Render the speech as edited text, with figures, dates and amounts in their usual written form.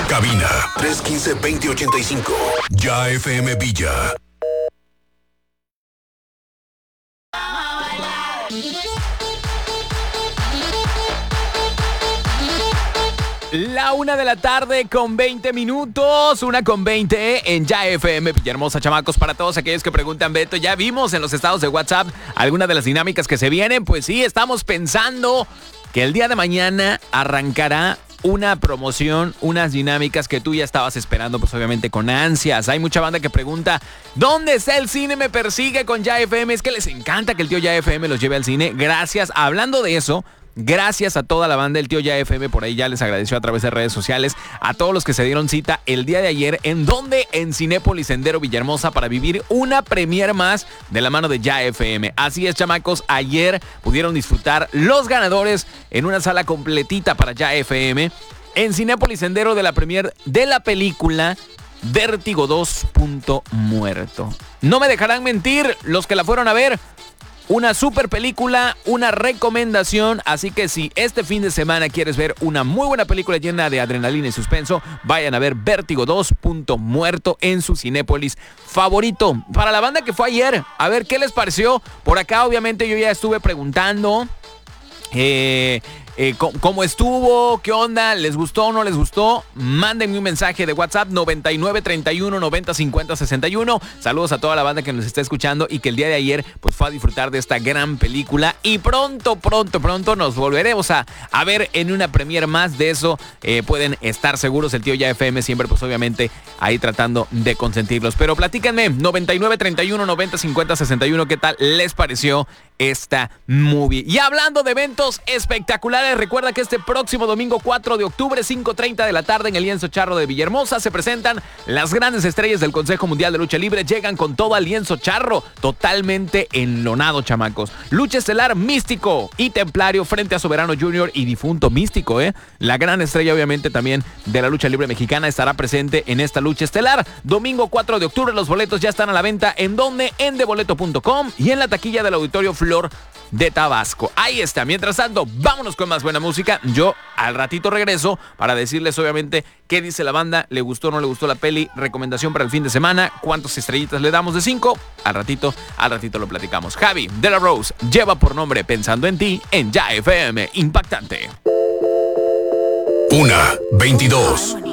Cabina 315-2085. Ya FM Villa. La 1:20 con 20 minutos, 1:20 en Ya FM Villahermosa, chamacos. Para todos aquellos que preguntan, Beto, ¿ya vimos en los estados de WhatsApp alguna de las dinámicas que se vienen? Pues sí, estamos pensando que el día de mañana arrancará una promoción, unas dinámicas que tú ya estabas esperando, pues obviamente con ansias. Hay mucha banda que pregunta, ¿dónde está el cine? Me persigue con Ya FM. Es que les encanta que el tío Ya FM los lleve al cine. Gracias. Hablando de eso, gracias a toda la banda del tío Ya FM, por ahí ya les agradeció a través de redes sociales, a todos los que se dieron cita el día de ayer, ¿en dónde? En Cinépolis Sendero Villahermosa, para vivir una premier más de la mano de Ya FM. Así es, chamacos, ayer pudieron disfrutar los ganadores en una sala completita para Ya FM, en Cinépolis Sendero, de la premier de la película Vértigo 2. Muerto. No me dejarán mentir los que la fueron a ver. Una super película, una recomendación, así que si este fin de semana quieres ver una muy buena película llena de adrenalina y suspenso, vayan a ver Vértigo 2. Muerto en su Cinépolis favorito. Para la banda que fue ayer, a ver qué les pareció. Por acá obviamente yo ya estuve preguntando ¿cómo estuvo? ¿Qué onda? ¿Les gustó o no les gustó? Mándenme un mensaje de WhatsApp 9931-9050-61. Saludos a toda la banda que nos está escuchando y que el día de ayer pues fue a disfrutar de esta gran película. Y pronto nos volveremos a ver en una premier más de eso. Pueden estar seguros, el tío Ya FM siempre pues obviamente ahí tratando de consentirlos. Pero platícanme, 9931-9050-61, ¿qué tal les pareció esta movie? Y hablando de eventos espectaculares, recuerda que este próximo domingo 4 de octubre, 5:30 de la tarde, en el Lienzo Charro de Villahermosa, se presentan las grandes estrellas del Consejo Mundial de Lucha Libre. Llegan con todo al Lienzo Charro, totalmente enlonado, chamacos. Lucha estelar Místico y Templario frente a Soberano Junior y Difunto Místico, La gran estrella, obviamente, también de la lucha libre mexicana estará presente en esta lucha estelar. Domingo 4 de octubre, los boletos ya están a la venta. ¿En dónde? En deboleto.com y en la taquilla del Auditorio Flor de Tabasco. Ahí está. Mientras tanto, vámonos con más buena música. Yo al ratito regreso para decirles obviamente qué dice la banda, le gustó o no le gustó la peli, recomendación para el fin de semana, cuántas estrellitas le damos de 5. Al ratito lo platicamos. Javi de la Rose lleva por nombre Pensando en Ti en Ya FM. Impactante. 1:22.